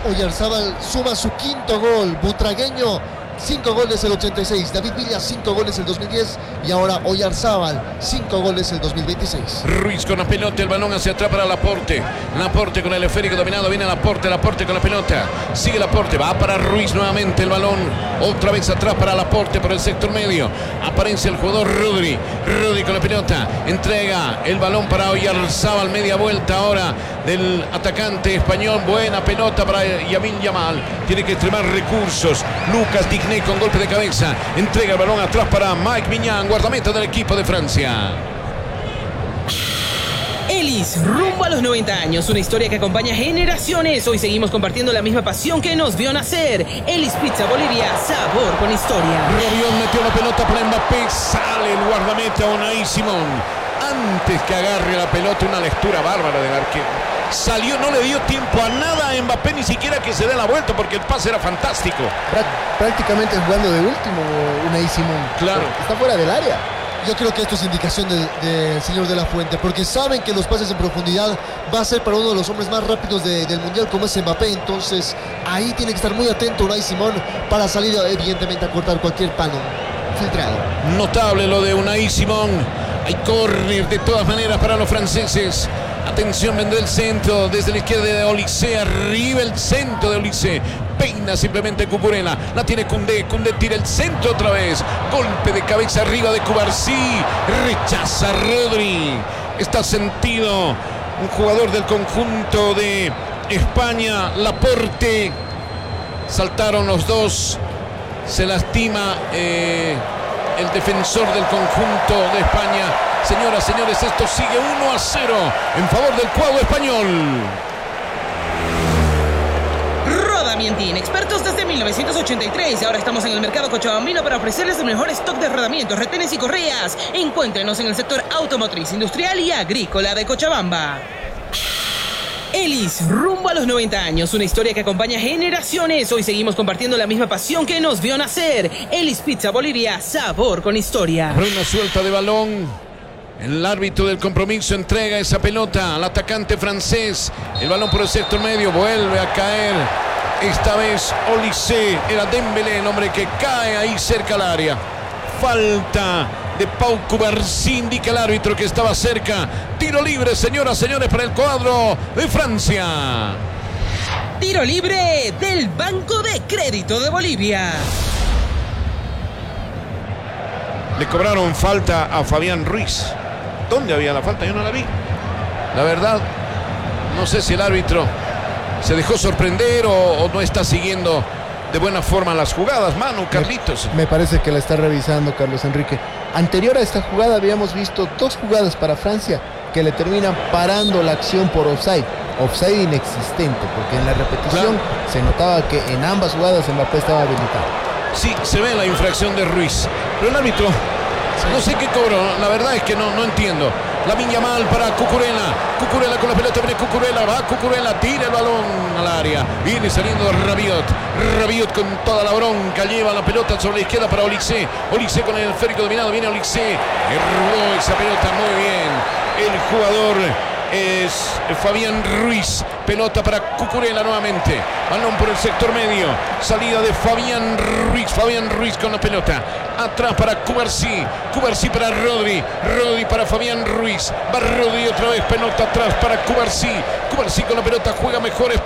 Oyarzábal suma su quinto gol. Butragueño, 5 goles el 86. David Villa, 5 goles el 2010. Y ahora Oyarzábal, 5 goles el 2026. Ruiz con la pelota, el balón hacia atrás para Laporte. Laporte con el esférico dominado, viene Laporte con la pelota. Sigue Laporte, va para Ruiz nuevamente el balón. Otra vez atrás para Laporte por el sector medio. Aparece el jugador Rodri. Rodri con la pelota. Entrega el balón para Oyarzábal. Media vuelta ahora del atacante español. Buena pelota para Lamine Yamal. Tiene que extremar recursos. Lucas Digne con golpe de cabeza. Entrega el balón atrás para Mike Maignan, guardameta del equipo de Francia. Elis, rumbo a los 90 años, una historia que acompaña generaciones. Hoy seguimos compartiendo la misma pasión que nos vio nacer. Elis Pizza Bolivia, sabor con historia. Rabiot metió la pelota para Mbappé, sale el guardameta Unai Simón. Antes que agarre la pelota, una lectura bárbara del arquero. Salió, no le dio tiempo a nada a Mbappé, ni siquiera que se dé la vuelta, porque el pase era fantástico. Prácticamente jugando de último Unai Simón. Claro. Está fuera del área. Yo creo que esto es indicación del señor de la Fuente, porque saben que los pases en profundidad va a ser para uno de los hombres más rápidos del Mundial, como es Mbappé. Entonces ahí tiene que estar muy atento Unai Simón para salir evidentemente a cortar cualquier palo filtrado. Notable lo de Unai Simón. Hay córner de todas maneras para los franceses. Atención, vendrá el centro desde la izquierda de Olise. Arriba el centro de Olise. Peina simplemente Cucurella. La tiene Koundé. Koundé tira el centro otra vez. Golpe de cabeza arriba de Cubarsí. Rechaza Rodri. Está sentido un jugador del conjunto de España. Laporte. Saltaron los dos. Se lastima el defensor del conjunto de España. Señoras, señores, esto sigue 1-0 en favor del cuadro español. Rodamientín, expertos desde 1983. Ahora estamos en el mercado cochabambino para ofrecerles el mejor stock de rodamientos, retenes y correas. Encuéntrenos en el sector automotriz, industrial y agrícola de Cochabamba. Elis, rumbo a los 90 años, una historia que acompaña generaciones. Hoy seguimos compartiendo la misma pasión que nos vio nacer. Elis Pizza Bolivia, sabor con historia. Una suelta de balón. El árbitro del compromiso entrega esa pelota al atacante francés. El balón por el sector medio, vuelve a caer. Esta vez Olise, era Dembélé el hombre que cae ahí cerca al área. Falta de Pau Cubarsí, indica el árbitro que estaba cerca. Tiro libre, señoras, señores, para el cuadro de Francia. Tiro libre del Banco de Crédito de Bolivia. Le cobraron falta a Fabián Ruiz. ¿Dónde había la falta? Yo no la vi. La verdad, no sé si el árbitro se dejó sorprender o no está siguiendo de buena forma las jugadas. Manu, Carlitos. Me parece que la está revisando Carlos Enrique. Anterior a esta jugada habíamos visto 2 jugadas para Francia que le terminan parando la acción por offside. Offside inexistente, porque en la repetición se notaba que en ambas jugadas Mbappé estaba habilitado. Sí, se ve la infracción de Ruiz. Pero el árbitro, no sé qué cobró. La verdad es que no entiendo. Lamine Yamal para Cucurella. Cucurella con la pelota, viene Cucurella. Va Cucurella, tira el balón al área. Viene saliendo Rabiot. Rabiot con toda la bronca. Lleva la pelota sobre la izquierda para Olise. Olise con el esférico dominado. Viene Olise. Erró esa pelota muy bien. El jugador es Fabián Ruiz. Pelota para Cucurella nuevamente. Balón por el sector medio. Salida de Fabián Ruiz. Fabián Ruiz con la pelota. Atrás para Cubarsí. Cubarsí para Rodri. Rodri para Fabián Ruiz. Va Rodri otra vez. Pelota atrás para Cubarsí. Cubarsí con la pelota. Juega mejor.